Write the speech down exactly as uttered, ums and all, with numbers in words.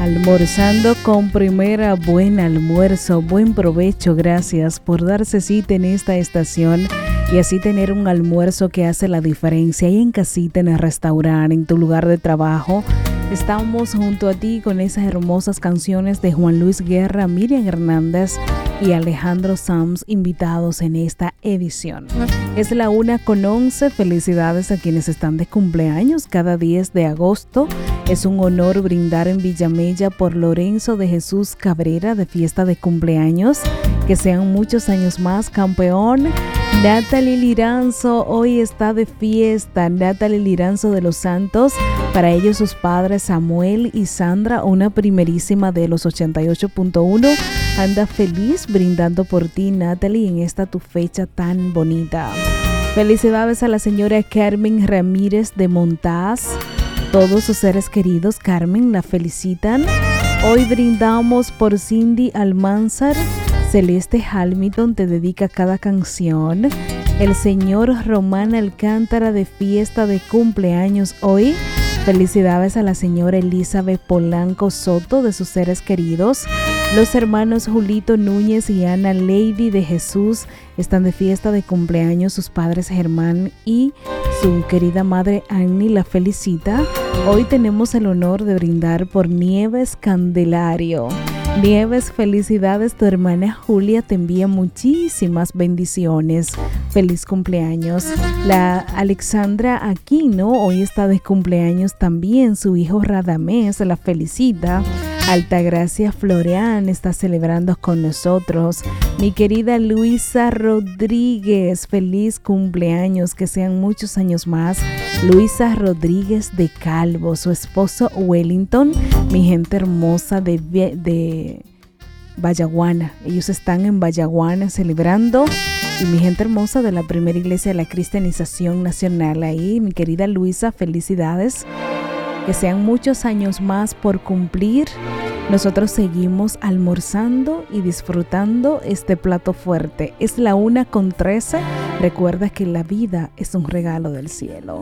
Almorzando con Primera, buen almuerzo, buen provecho. Gracias por darse cita en esta estación y así tener un almuerzo que hace la diferencia. Ahí en casita, en el restaurante, en tu lugar de trabajo. Estamos junto a ti con esas hermosas canciones de Juan Luis Guerra, Miriam Hernández y Alejandro Sanz, invitados en esta edición. Es la una con once. Felicidades a quienes están de cumpleaños cada diez de agosto. Es un honor brindar en Villamella por Lorenzo de Jesús Cabrera, de fiesta de cumpleaños. Que sean muchos años más, campeón. Natalie Liranzo hoy está de fiesta. Natalie Liranzo de los Santos. Para ellos sus padres Samuel y Sandra, una primerísima de los ochenta y ocho punto uno. Anda feliz brindando por ti, Natalie, en esta tu fecha tan bonita. Felicidades a la señora Carmen Ramírez de Montaz. Todos sus seres queridos, Carmen, la felicitan. Hoy brindamos por Cindy Almanzar. Celeste Hamilton te dedica cada canción. El señor Román Alcántara de fiesta de cumpleaños hoy. Felicidades a la señora Elizabeth Polanco Soto de sus seres queridos. Los hermanos Julito Núñez y Ana Lady de Jesús están de fiesta de cumpleaños. Sus padres Germán y su querida madre Annie la felicita. Hoy tenemos el honor de brindar por Nieves Candelario. Nieves, felicidades, tu hermana Julia te envía muchísimas bendiciones. Feliz cumpleaños. La Alexandra Aquino hoy está de cumpleaños también. Su hijo Radamés la felicita. Altagracia Floreán está celebrando con nosotros. Mi querida Luisa Rodríguez, feliz cumpleaños, que sean muchos años más. Luisa Rodríguez de Calvo, su esposo Wellington, mi gente hermosa de, de Vallaguana. Ellos están en Vallaguana celebrando. Y mi gente hermosa de la primera iglesia de la cristianización nacional ahí, mi querida Luisa, felicidades. Que sean muchos años más por cumplir. Nosotros seguimos almorzando y disfrutando este plato fuerte. Es la una con trece. Recuerda que la vida es un regalo del cielo.